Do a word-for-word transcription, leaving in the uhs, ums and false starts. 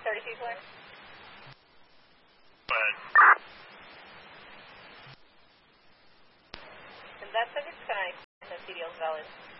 thirty feet clear. Go ahead. And that's subject to connect. The C D L is valid.